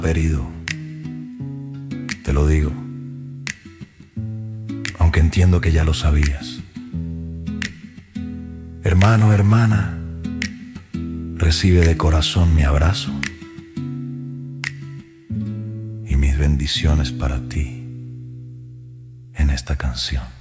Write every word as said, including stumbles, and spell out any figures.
herido, te lo digo, aunque entiendo que ya lo sabías. Hermano, hermana, recibe de corazón mi abrazo y mis bendiciones para ti en esta canción.